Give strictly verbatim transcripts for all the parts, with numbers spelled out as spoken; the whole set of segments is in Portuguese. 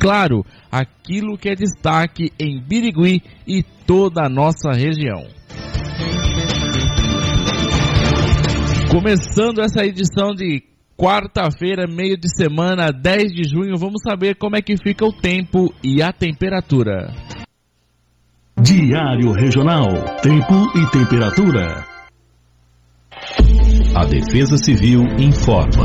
claro, aquilo que é destaque em Birigui e toda a nossa região. Começando essa edição de quarta-feira, meio de semana, dez de junho, vamos saber como é que fica o tempo e a temperatura. Diário Regional, tempo e temperatura. A Defesa Civil informa.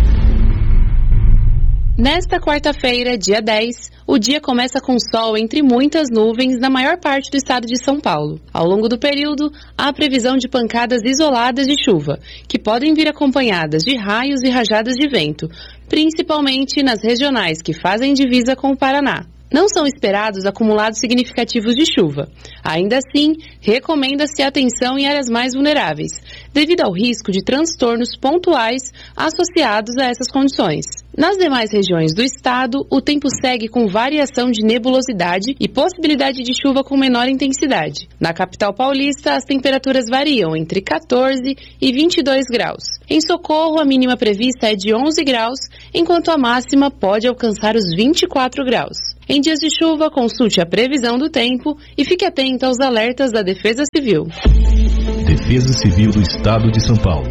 Nesta quarta-feira, dia dez, o dia começa com sol entre muitas nuvens na maior parte do estado de São Paulo. Ao longo do período, há previsão de pancadas isoladas de chuva, que podem vir acompanhadas de raios e rajadas de vento, principalmente nas regionais que fazem divisa com o Paraná. Não são esperados acumulados significativos de chuva. Ainda assim, recomenda-se atenção em áreas mais vulneráveis, devido ao risco de transtornos pontuais associados a essas condições. Nas demais regiões do estado, o tempo segue com variação de nebulosidade e possibilidade de chuva com menor intensidade. Na capital paulista, as temperaturas variam entre quatorze e vinte e dois graus. Em Socorro, a mínima prevista é de onze graus, enquanto a máxima pode alcançar os vinte e quatro graus. Em dias de chuva, consulte a previsão do tempo e fique atento aos alertas da Defesa Civil. Defesa Civil do Estado de São Paulo.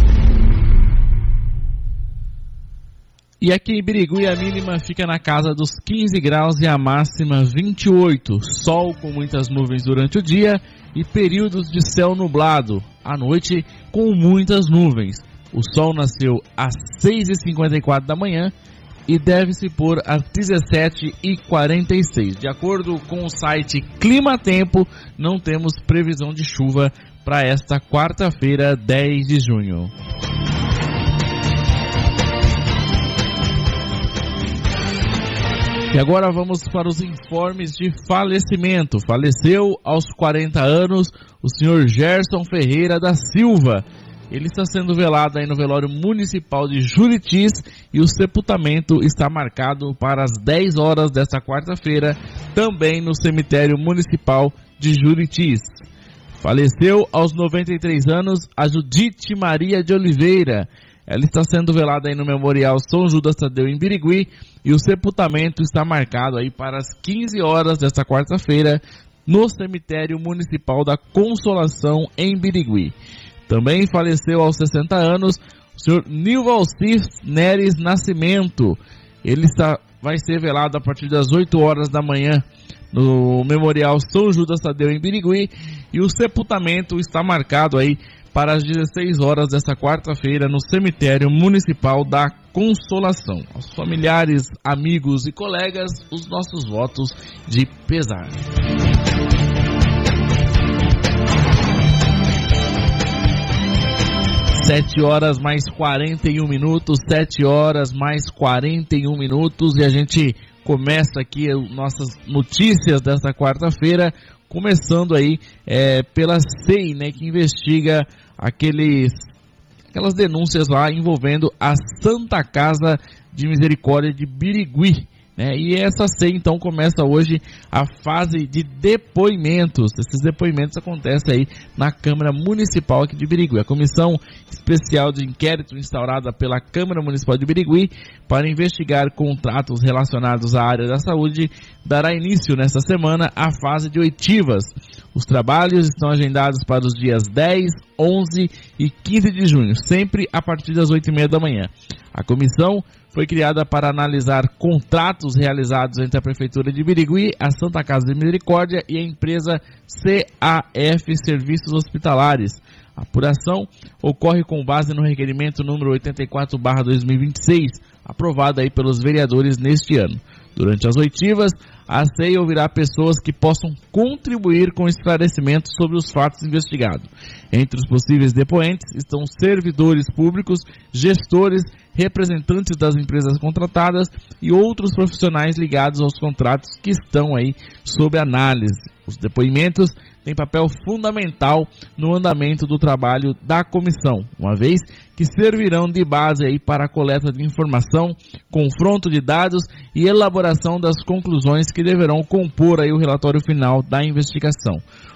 E aqui em Birigui a mínima fica na casa dos quinze graus e a máxima vinte e oito. Sol com muitas nuvens durante o dia e períodos de céu nublado. À noite com muitas nuvens. O sol nasceu às seis e cinquenta e quatro da manhã e deve se pôr às dezessete e quarenta e seis. De acordo com o site Clima Tempo, não temos previsão de chuva para esta quarta-feira, dez de junho. E agora vamos para os informes de falecimento. Faleceu aos quarenta anos o senhor Gerson Ferreira da Silva. Ele está sendo velado aí no velório municipal de Juritis e o sepultamento está marcado para as dez horas desta quarta-feira, também no cemitério municipal de Juritis. Faleceu aos noventa e três anos a Judite Maria de Oliveira. Ela está sendo velada aí no Memorial São Judas Tadeu em Birigui e o sepultamento está marcado aí para as quinze horas desta quarta-feira no cemitério municipal da Consolação em Birigui. Também faleceu aos sessenta anos o senhor Nilvalcir Neres Nascimento. Ele está, vai ser velado a partir das oito horas da manhã no Memorial São Judas Tadeu em Birigui e o sepultamento está marcado aí para as dezesseis horas desta quarta-feira no cemitério municipal da Consolação. Aos familiares, amigos e colegas, os nossos votos de pesar. Sete horas mais quarenta e um minutos, sete horas mais quarenta e um minutos e a gente começa aqui as nossas notícias desta quarta-feira, começando aí é, pela S E I, né, que investiga aqueles, aquelas denúncias lá envolvendo a Santa Casa de Misericórdia de Birigui. Né? E essa S E I então começa hoje a fase de depoimentos. Esses depoimentos acontecem aí na Câmara Municipal aqui de Birigui. A Comissão Especial de Inquérito instaurada pela Câmara Municipal de Birigui para investigar contratos relacionados à área da saúde dará início nesta semana à fase de oitivas. Os trabalhos estão agendados para os dias dez, onze e quinze de junho, sempre a partir das oito e meia da manhã. A comissão foi criada para analisar contratos realizados entre a Prefeitura de Birigui, a Santa Casa de Misericórdia e a empresa C A F Serviços Hospitalares. A apuração ocorre com base no requerimento número oitenta e quatro barra dois mil e vinte e seis, aprovado aí pelos vereadores neste ano. Durante as oitivas, a S E I ouvirá pessoas que possam contribuir com esclarecimentos sobre os fatos investigados. Entre os possíveis depoentes estão servidores públicos, gestores, representantes das empresas contratadas e outros profissionais ligados aos contratos que estão aí sob análise. Os depoimentos têm papel fundamental no andamento do trabalho da comissão, uma vez que servirão de base aí para a coleta de informação, confronto de dados e elaboração das conclusões que deverão compor aí o relatório final da investigação.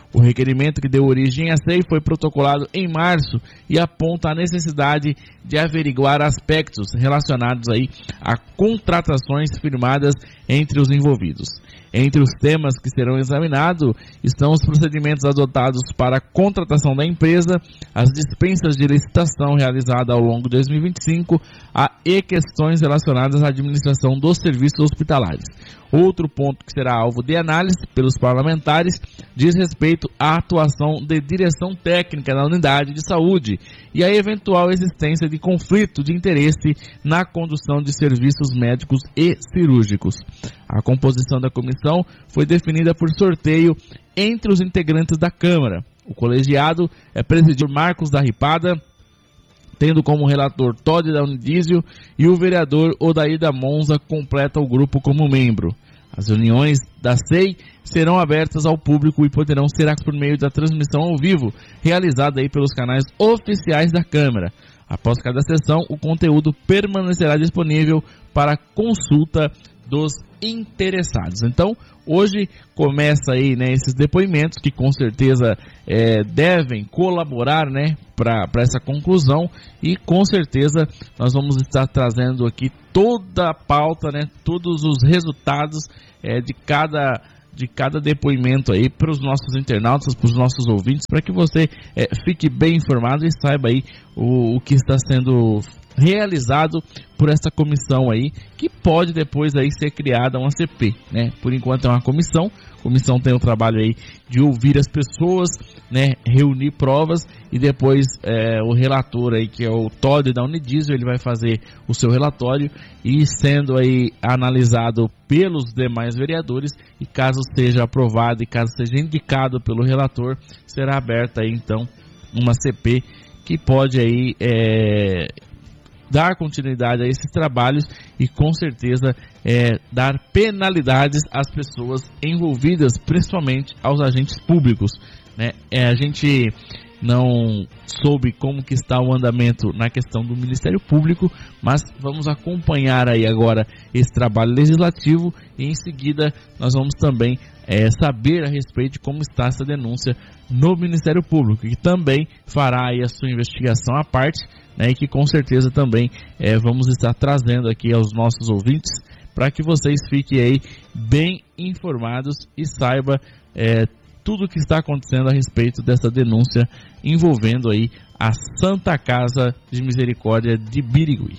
O requerimento que deu origem à S E I foi protocolado em março e aponta a necessidade de averiguar aspectos relacionados aí a contratações firmadas entre os envolvidos. Entre os temas que serão examinados estão os procedimentos adotados para a contratação da empresa, as dispensas de licitação realizadas ao longo de dois mil e vinte e cinco a, e questões relacionadas à administração dos serviços hospitalares. Outro ponto que será alvo de análise pelos parlamentares diz respeito à atuação de direção técnica na unidade de saúde e a eventual existência de conflito de interesse na condução de serviços médicos e cirúrgicos. A composição da comissão foi definida por sorteio entre os integrantes da Câmara. O colegiado é presidido por Marcos da Ripada, tendo como relator Todd da Unidísio, e o vereador Odair da Monza completa o grupo como membro. As reuniões da S E I serão abertas ao público e poderão ser por meio da transmissão ao vivo, realizada aí pelos canais oficiais da Câmara. Após cada sessão, o conteúdo permanecerá disponível para consulta dos interessados. Então, hoje começa aí, né, esses depoimentos que com certeza é, devem colaborar, né, para essa conclusão, e com certeza nós vamos estar trazendo aqui toda a pauta, né, todos os resultados é, de cada de cada depoimento aí para os nossos internautas, para os nossos ouvintes, para que você é, fique bem informado e saiba aí o, o que está sendo realizado por essa comissão aí, que pode depois aí ser criada uma C P, né? Por enquanto é uma comissão, a comissão tem o trabalho aí de ouvir as pessoas, né? Reunir provas e depois é, o relator aí, que é o Todd da Unidísio, ele vai fazer o seu relatório e sendo aí analisado pelos demais vereadores, e caso seja aprovado e caso seja indicado pelo relator, será aberta aí então uma C P que pode aí é, dar continuidade a esses trabalhos e com certeza é, dar penalidades às pessoas envolvidas, principalmente aos agentes públicos, né? É, a gente não soube como que está o andamento na questão do Ministério Público, mas vamos acompanhar aí agora esse trabalho legislativo e em seguida nós vamos também é, saber a respeito de como está essa denúncia no Ministério Público, que também fará aí a sua investigação à parte, né, e que com certeza também é, vamos estar trazendo aqui aos nossos ouvintes para que vocês fiquem aí bem informados e saibam é, tudo o que está acontecendo a respeito dessa denúncia envolvendo aí a Santa Casa de Misericórdia de Birigui.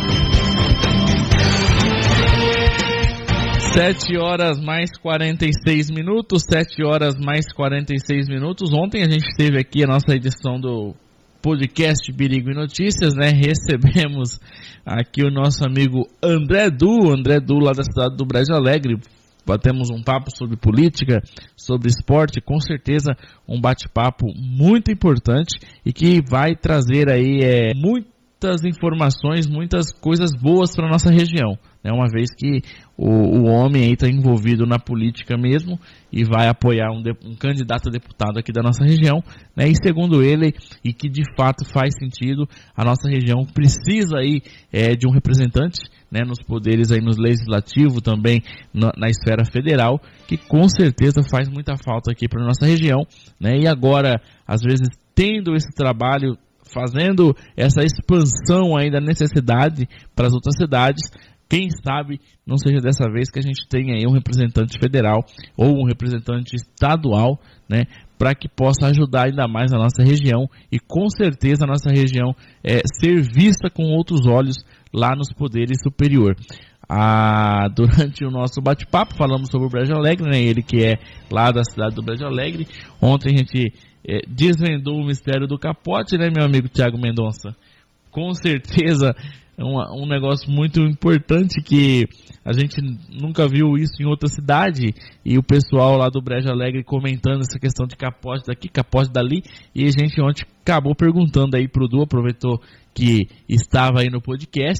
sete horas mais quarenta e seis minutos, sete horas mais quarenta e seis minutos. Ontem a gente teve aqui a nossa edição do podcast Birigui Notícias, né? Recebemos aqui o nosso amigo André Du, André Du lá da cidade do Brejo Alegre. Batemos um papo sobre política, sobre esporte, com certeza um bate-papo muito importante e que vai trazer aí é, muitas informações, muitas coisas boas para a nossa região, né? Uma vez que o, o homem aí está envolvido na política mesmo e vai apoiar um, de, um candidato a deputado aqui da nossa região, né? E segundo ele, e que de fato faz sentido, a nossa região precisa aí é, de um representante, né, nos poderes aí, no legislativo, também na, na esfera federal, que com certeza faz muita falta aqui para nossa região, né? E agora, às vezes, tendo esse trabalho, fazendo essa expansão aí da necessidade para as outras cidades, quem sabe não seja dessa vez que a gente tenha aí um representante federal ou um representante estadual, né, para que possa ajudar ainda mais a nossa região e com certeza a nossa região é, ser vista com outros olhos lá nos poderes superior. Ah, durante o nosso bate-papo falamos sobre o Brejo Alegre, né, ele que é lá da cidade do Brejo Alegre. Ontem a gente é, desvendou o mistério do capote, né, meu amigo Thiago Mendonça? Com certeza um, um negócio muito importante que a gente nunca viu isso em outra cidade, e o pessoal lá do Brejo Alegre comentando essa questão de capote daqui, capote dali, e a gente ontem acabou perguntando aí pro Du, aproveitou que estava aí no podcast,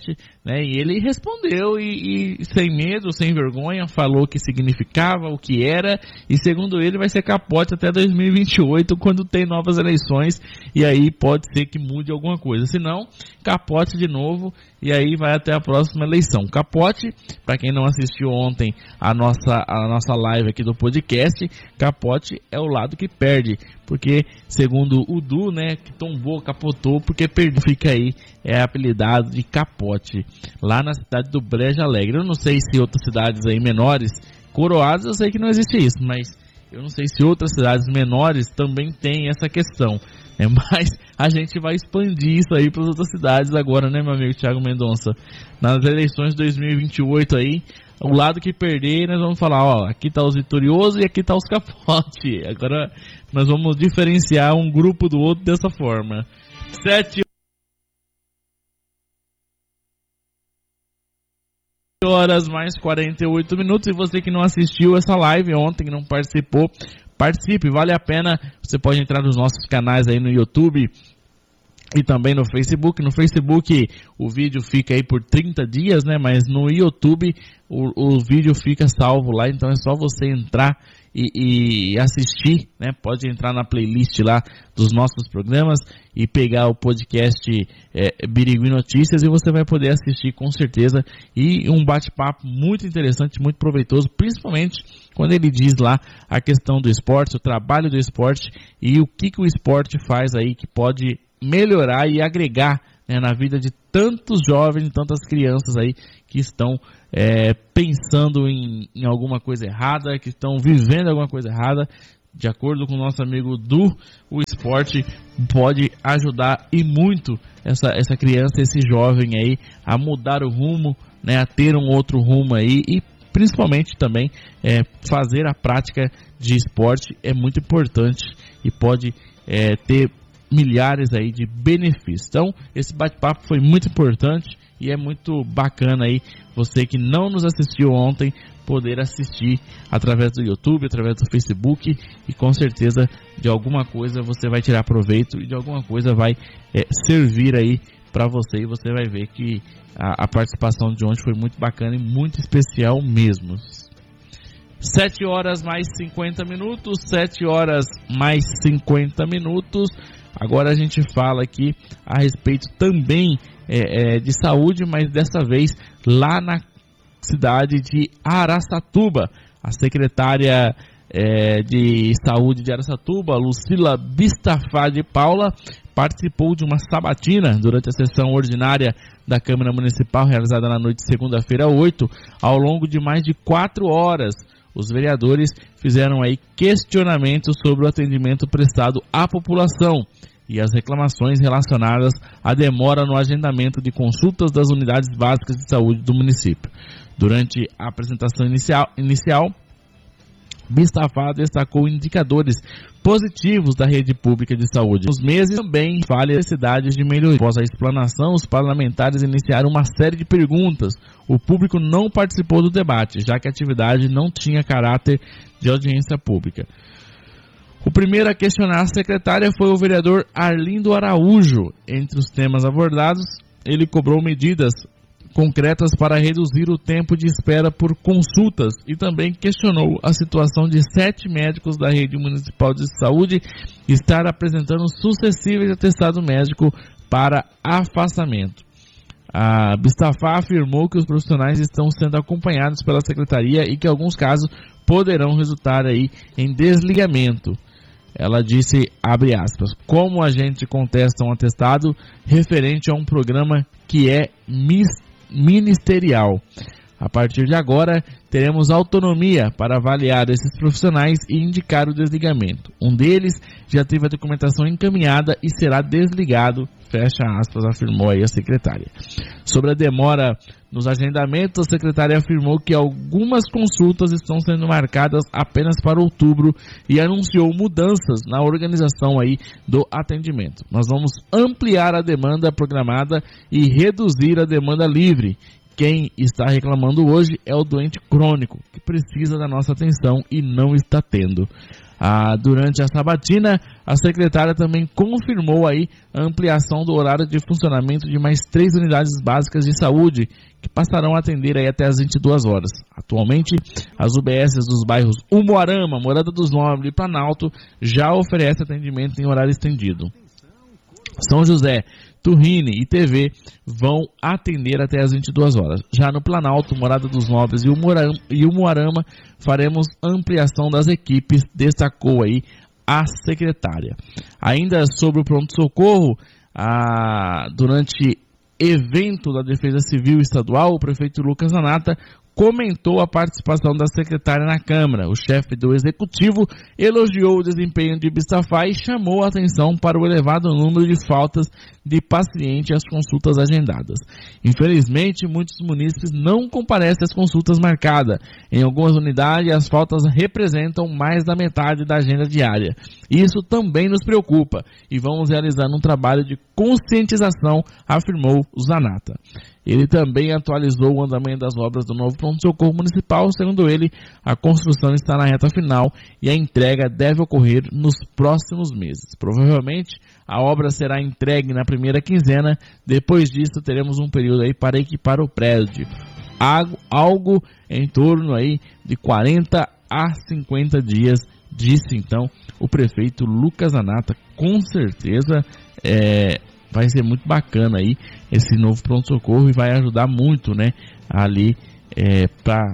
né? E ele respondeu e, e sem medo, sem vergonha, falou o que significava, o que era, e segundo ele vai ser capote até dois mil e vinte e oito, quando tem novas eleições, e aí pode ser que mude alguma coisa. Se não, capote de novo, e aí vai até a próxima eleição. Capote, para quem não assistiu ontem a nossa, a nossa live aqui do podcast, capote é o lado que perde, porque segundo o Du, né, que tombou, capotou, porque perdeu, fica aí, é apelidado de capote, lá na cidade do Brejo Alegre. Eu não sei se outras cidades aí menores, Coroados, eu sei que não existe isso, mas eu não sei se outras cidades menores também tem essa questão, né? Mas a gente vai expandir isso aí para as outras cidades agora, né, meu amigo Thiago Mendonça? Nas eleições de dois mil e vinte e oito aí, o lado que perder, nós vamos falar, ó, aqui tá os vitoriosos e aqui tá os capote. Agora nós vamos diferenciar um grupo do outro dessa forma. Sete horas mais quarenta e oito minutos, e você que não assistiu essa live ontem, que não participou, participe, vale a pena. Você pode entrar nos nossos canais aí no YouTube e também no Facebook. No Facebook o vídeo fica aí por trinta dias, né? Mas no YouTube o, o vídeo fica salvo lá, então é só você entrar e, e assistir, né? Pode entrar na playlist lá dos nossos programas e pegar o podcast é, Birigui Notícias, e você vai poder assistir com certeza. E um bate-papo muito interessante, muito proveitoso, principalmente quando ele diz lá a questão do esporte, o trabalho do esporte e o que, que o esporte faz aí que pode melhorar e agregar, né, na vida de tantos jovens, de tantas crianças aí que estão é, pensando em, em alguma coisa errada, que estão vivendo alguma coisa errada. De acordo com o nosso amigo Du, o esporte pode ajudar e muito essa, essa criança, esse jovem aí a mudar o rumo, né, a ter um outro rumo aí, e principalmente também é, fazer a prática de esporte é muito importante e pode é, ter milhares aí de benefícios. Então, esse bate-papo foi muito importante e é muito bacana aí, você que não nos assistiu ontem, poder assistir através do YouTube, através do Facebook, e com certeza de alguma coisa você vai tirar proveito e de alguma coisa vai é, servir aí para você, e você vai ver que a, a participação de ontem foi muito bacana e muito especial mesmo. sete horas mais cinquenta minutos, sete horas mais cinquenta minutos. Agora a gente fala aqui a respeito também é, é, de saúde, mas dessa vez lá na cidade de Araçatuba. A secretária é, de saúde de Araçatuba, Lucila Bistafá de Paula, participou de uma sabatina durante a sessão ordinária da Câmara Municipal, realizada na noite de segunda-feira oito. Ao longo de mais de quatro horas, os vereadores fizeram aí questionamentos sobre o atendimento prestado à população e as reclamações relacionadas à demora no agendamento de consultas das unidades básicas de saúde do município. Durante a apresentação inicial, inicial Bistafá destacou indicadores positivos da rede pública de saúde. Nos meses também falha necessidades de melhoria. Após a explanação, os parlamentares iniciaram uma série de perguntas. O público não participou do debate, já que a atividade não tinha caráter de audiência pública. O primeiro a questionar a secretária foi o vereador Arlindo Araújo. Entre os temas abordados, ele cobrou medidas concretas para reduzir o tempo de espera por consultas e também questionou a situação de sete médicos da rede municipal de saúde estar apresentando sucessivos atestados médicos para afastamento. A Bistafá afirmou que os profissionais estão sendo acompanhados pela secretaria e que alguns casos poderão resultar aí em desligamento. Ela disse, abre aspas, como a gente contesta um atestado referente a um programa que é ministerial. A partir de agora, teremos autonomia para avaliar esses profissionais e indicar o desligamento. Um deles já teve a documentação encaminhada e será desligado, fecha aspas, afirmou aí a secretária. Sobre a demora nos agendamentos, a secretária afirmou que algumas consultas estão sendo marcadas apenas para outubro e anunciou mudanças na organização aí do atendimento. Nós vamos ampliar a demanda programada e reduzir a demanda livre, quem está reclamando hoje é o doente crônico, que precisa da nossa atenção e não está tendo. Ah, durante a sabatina, a secretária também confirmou aí a ampliação do horário de funcionamento de mais três unidades básicas de saúde, que passarão a atender aí até as vinte e duas horas. Atualmente, as U B S dos bairros Umuarama, Morada dos Nobres e Planalto já oferecem atendimento em horário estendido. São José, Turrine e T V vão atender até as vinte e duas horas. Já no Planalto, Morada dos Nobres e Umuarama, faremos ampliação das equipes, destacou aí a secretária. Ainda sobre o pronto-socorro, a... durante evento da Defesa Civil Estadual, o prefeito Lucas Zanata comentou a participação da secretária na Câmara. O chefe do Executivo elogiou o desempenho de Bistafá e chamou a atenção para o elevado número de faltas de paciente às consultas agendadas. Infelizmente, muitos munícipes não comparecem às consultas marcadas. Em algumas unidades, as faltas representam mais da metade da agenda diária. Isso também nos preocupa e vamos realizando um trabalho de conscientização, afirmou o Zanata. Ele também atualizou o andamento das obras do novo pronto-socorro municipal. Segundo ele, a construção está na reta final e a entrega deve ocorrer nos próximos meses. Provavelmente, a obra será entregue na primeira quinzena. Depois disso, teremos um período aí para equipar o prédio. Algo em torno aí de quarenta a cinquenta dias, disse então o prefeito Lucas Zanata. Com certeza, é... vai ser muito bacana aí esse novo pronto-socorro e vai ajudar muito, né, ali é, para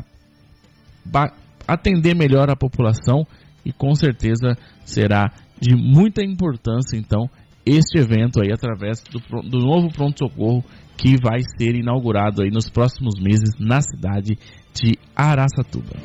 atender melhor a população e com certeza será de muita importância, então, este evento aí através do, do novo pronto-socorro que vai ser inaugurado aí nos próximos meses na cidade de Araçatuba.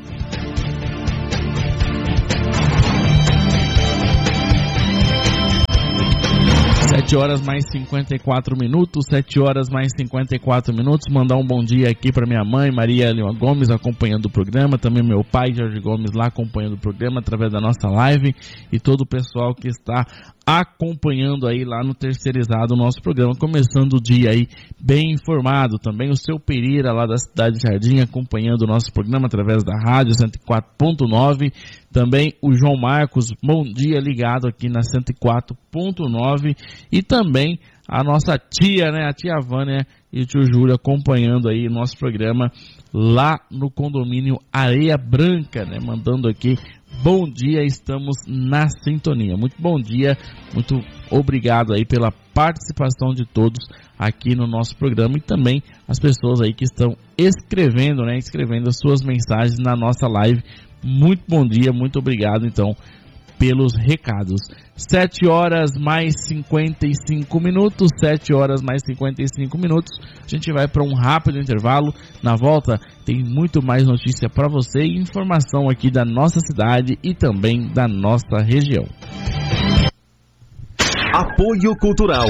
sete horas mais cinquenta e quatro minutos, sete horas mais cinquenta e quatro minutos. Mandar um bom dia aqui para minha mãe, Maria Lima Gomes, acompanhando o programa. Também meu pai, Jorge Gomes, lá acompanhando o programa através da nossa live. E todo o pessoal que está acompanhando aí lá no Terceirizado o nosso programa. Começando o dia aí bem informado. Também o seu Pereira lá da cidade de Jardim acompanhando o nosso programa através da rádio cento e quatro ponto nove. Também o João Marcos, bom dia, ligado aqui na cento e quatro ponto nove. E também a nossa tia, né, a tia Vânia e o tio Júlio acompanhando aí o nosso programa lá no condomínio Areia Branca, né, mandando aqui, bom dia, estamos na sintonia. Muito bom dia, muito obrigado aí pela participação de todos aqui no nosso programa e também as pessoas aí que estão escrevendo, né, escrevendo as suas mensagens na nossa live. Muito bom dia, muito obrigado então pelos recados. sete horas mais cinquenta e cinco minutos, sete horas mais cinquenta e cinco minutos. A gente vai para um rápido intervalo. Na volta tem muito mais notícia para você e informação aqui da nossa cidade e também da nossa região. Apoio Cultural.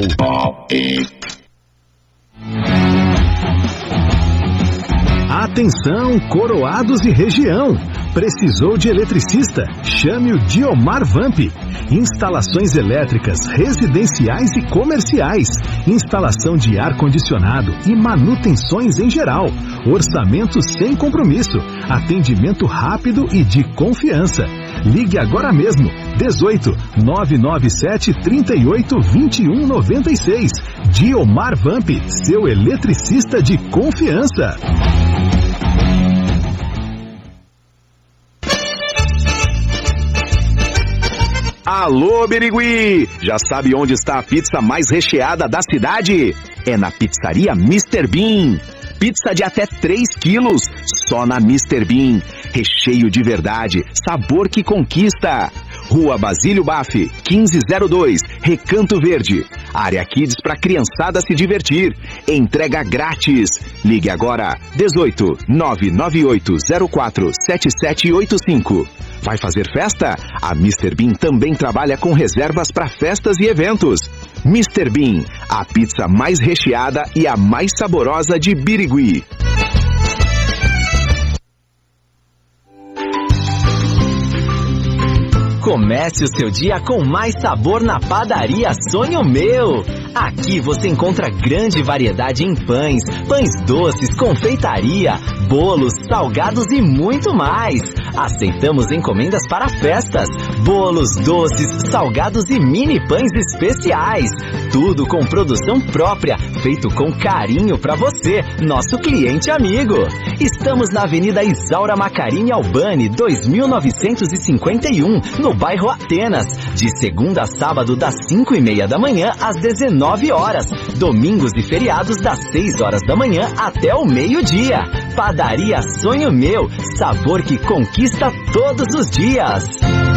Atenção, Coroados e região. Precisou de eletricista? Chame o Diomar Vamp. Instalações elétricas, residenciais e comerciais. Instalação de ar-condicionado e manutenções em geral. Orçamento sem compromisso. Atendimento rápido e de confiança. Ligue agora mesmo. dezoito, nove nove sete, trinta e oito, vinte e um, noventa e seis. Diomar Vamp, seu eletricista de confiança. Alô, Birigui! Já sabe onde está a pizza mais recheada da cidade? É na pizzaria mister Bean. Pizza de até três quilos, só na mister Bean. Recheio de verdade, sabor que conquista. Rua Basílio Baff, quinze zero dois, Recanto Verde. Área Kids para criançada se divertir. Entrega grátis. Ligue agora, dezoito, nove nove oito zero quatro, sete sete oito cinco. Vai fazer festa? A mister Bean também trabalha com reservas para festas e eventos. mister Bean, a pizza mais recheada e a mais saborosa de Birigui. Comece o seu dia com mais sabor na Padaria Sonho Meu. Aqui você encontra grande variedade em pães, pães doces, confeitaria, bolos, salgados e muito mais. Aceitamos encomendas para festas, bolos, doces, salgados e mini pães especiais. Tudo com produção própria, feito com carinho para você, nosso cliente amigo. Estamos na Avenida Isaura Macarini Albani, dois mil novecentos e cinquenta e um, no bairro Atenas. De segunda a sábado, das cinco e meia da manhã às dezenove horas. Domingos e feriados, das seis horas da manhã até o meio-dia. Padaria Sonho Meu, sabor que conquista todos os dias.